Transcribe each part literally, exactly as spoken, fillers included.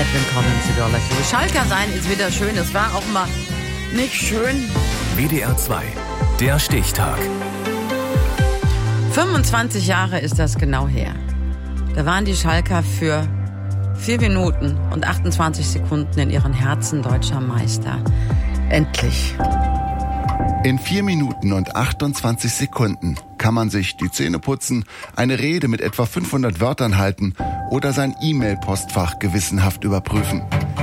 seid willkommen zu Dorlachu. Schalker sein ist wieder schön, es war auch mal nicht schön. W D R zwei, der Stichtag. fünfundzwanzig Jahre ist das genau her. Da waren die Schalker für vier Minuten und achtundzwanzig Sekunden in ihren Herzen deutscher Meister. Endlich. In vier Minuten und achtundzwanzig Sekunden kann man sich die Zähne putzen, eine Rede mit etwa fünfhundert Wörtern halten oder sein E-Mail-Postfach gewissenhaft überprüfen.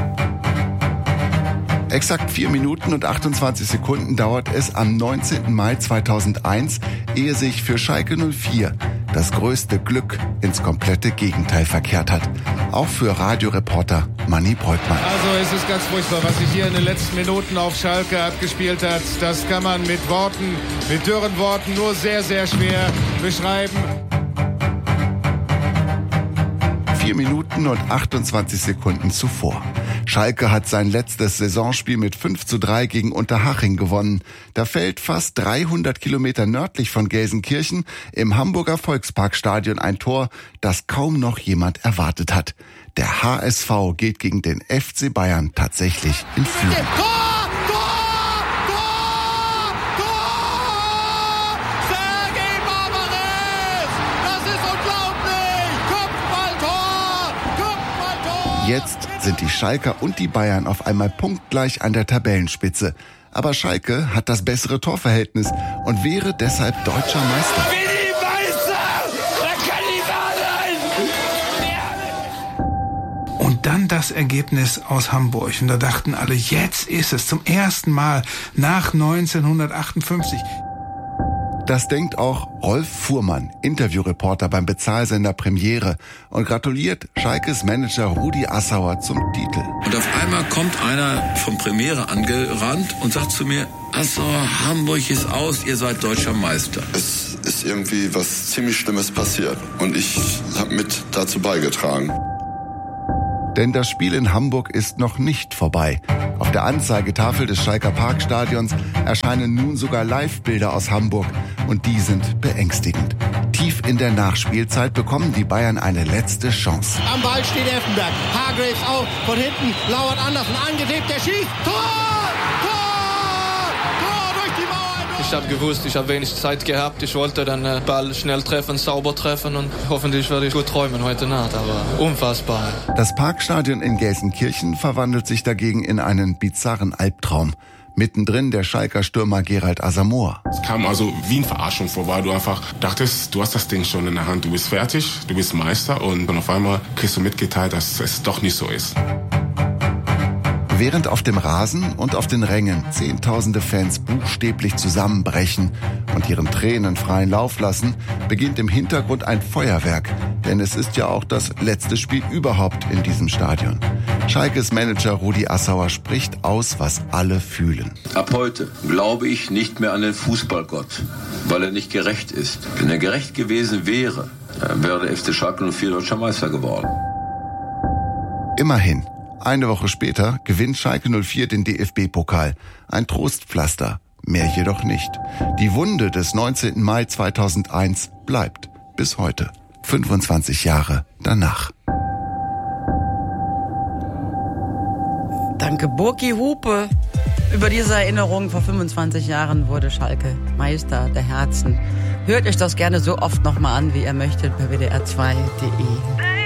Exakt vier Minuten und achtundzwanzig Sekunden dauert es am neunzehnten Mai zweitausendeins, ehe sich für Schalke null vier das größte Glück ins komplette Gegenteil verkehrt hat. Auch für Radioreporter Manni Breukmann. Also es ist ganz furchtbar, was sich hier in den letzten Minuten auf Schalke abgespielt hat. Das kann man mit Worten, mit dürren Worten nur sehr, sehr schwer beschreiben. Vier Minuten und achtundzwanzig Sekunden zuvor. Schalke hat sein letztes Saisonspiel mit fünf zu drei gegen Unterhaching gewonnen. Da fällt fast dreihundert Kilometer nördlich von Gelsenkirchen im Hamburger Volksparkstadion ein Tor, das kaum noch jemand erwartet hat. Der H S V geht gegen den F C Bayern tatsächlich in Führung. Tor! Tor! Tor! Tor! Sergej Barbares! Das ist unglaublich! Kopfballtor! Kopfballtor! Jetzt sind die Schalker und die Bayern auf einmal punktgleich an der Tabellenspitze. Aber Schalke hat das bessere Torverhältnis und wäre deshalb deutscher Meister. Wie die Meister! Da kann die wahr sein! Und dann das Ergebnis aus Hamburg. Und da dachten alle, jetzt ist es zum ersten Mal nach neunzehnhundertachtundfünfzig. Das denkt auch Rolf Fuhrmann, Interviewreporter beim Bezahlsender Premiere, und gratuliert Schalkes Manager Rudi Assauer zum Titel. Und auf einmal kommt einer vom Premiere angerannt und sagt zu mir: Assauer, Hamburg ist aus, ihr seid deutscher Meister. Es ist irgendwie was ziemlich Schlimmes passiert und ich habe mit dazu beigetragen. Denn das Spiel in Hamburg ist noch nicht vorbei. Auf der Anzeigetafel des Schalker Parkstadions erscheinen nun sogar Live-Bilder aus Hamburg. Und die sind beängstigend. Tief in der Nachspielzeit bekommen die Bayern eine letzte Chance. Am Ball steht Effenberg. Hargreaves auch. Von hinten lauert Andersen. Angetippt, der schießt. Tor! Tor! Tor durch die Mauer! Ich habe gewusst, ich habe wenig Zeit gehabt. Ich wollte den Ball schnell treffen, sauber treffen und hoffentlich werde ich gut träumen heute Nacht. Aber unfassbar. Das Parkstadion in Gelsenkirchen verwandelt sich dagegen in einen bizarren Albtraum. Mittendrin der Schalker Stürmer Gerald Asamoah. Es kam also wie eine Verarschung vor, weil du einfach dachtest, du hast das Ding schon in der Hand, du bist fertig, du bist Meister, und auf einmal kriegst du mitgeteilt, dass es doch nicht so ist. Während auf dem Rasen und auf den Rängen zehntausende Fans buchstäblich zusammenbrechen und ihren Tränen freien Lauf lassen, beginnt im Hintergrund ein Feuerwerk. Denn es ist ja auch das letzte Spiel überhaupt in diesem Stadion. Schalkes Manager Rudi Assauer spricht aus, was alle fühlen. Ab heute glaube ich nicht mehr an den Fußballgott, weil er nicht gerecht ist. Wenn er gerecht gewesen wäre, wäre der F C Schalke null vier deutscher Meister geworden. Immerhin. Eine Woche später gewinnt Schalke null vier den D F B-Pokal. Ein Trostpflaster, mehr jedoch nicht. Die Wunde des neunzehnten Mai zweitausendeins bleibt bis heute, fünfundzwanzig Jahre danach. Danke, Burki Hupe. Über diese Erinnerung vor fünfundzwanzig Jahren wurde Schalke Meister der Herzen. Hört euch das gerne so oft nochmal an, wie ihr möchtet, bei W D R zwei punkt de.